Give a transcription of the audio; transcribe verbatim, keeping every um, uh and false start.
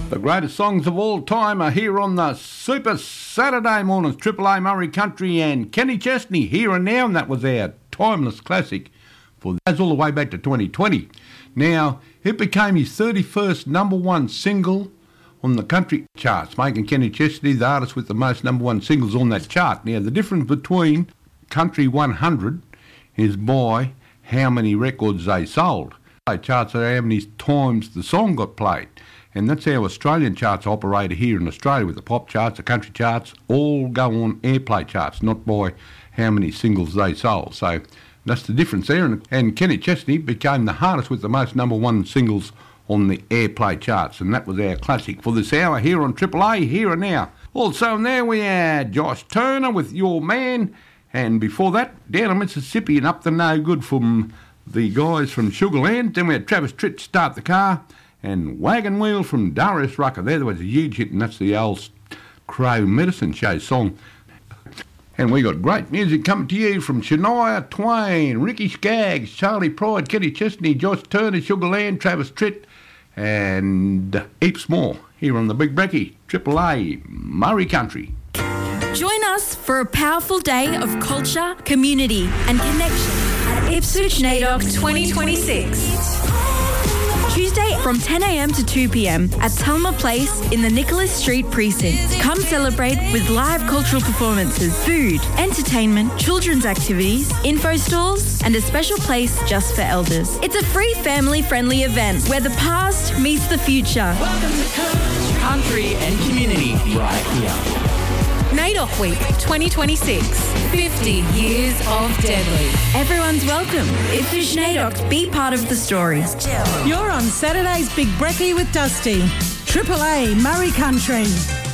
The greatest songs of all time are here on the Super Saturday mornings. Triple A Murray Country and Kenny Chesney, Here and Now, and that was our timeless classic for that's all the way back to twenty twenty. Now, it became his thirty-first number one single on the country charts, making Kenny Chesney the artist with the most number one singles on that chart. Now, the difference between Country one hundred is by how many records they sold. They charts are how many times the song got played. And that's how Australian charts operate here in Australia, with the pop charts, the country charts, all go on airplay charts, not by how many singles they sold. So that's the difference there. And, and Kenny Chesney became the hardest with the most number one singles on the airplay charts. And that was our classic for this hour here on Triple A, Here and Now. Also in there we had Josh Turner with Your Man. And before that, down in Mississippi and Up to No Good from the guys from Sugarland. Then we had Travis Tritt, Start the Car. And Wagon Wheel from Darius Rucker. There was a huge hit, and that's the old Crow Medicine Show song. And we got great music coming to you from Shania Twain, Ricky Skaggs, Charlie Pride, Kenny Chesney, Josh Turner, Sugarland, Travis Tritt, and heaps more here on the Big Brekkie, Triple A Murray Country. Join us for a powerful day of culture, community and connection at Ipswich NAIDOC twenty twenty-six. Tuesday from ten a.m. to two p.m. at Tulma Place in the Nicholas Street precinct. Come celebrate with live cultural performances, food, entertainment, children's activities, info stalls, and a special place just for elders. It's a free family-friendly event where the past meets the future. Welcome to Country and Community right here. NAIDOC Week twenty twenty-six. fifty years of Deadly. Everyone's welcome. Ipswich NAIDOC, be part of the story. You're on Saturday's Big Brekkie with Dusty. Triple A Murray Country.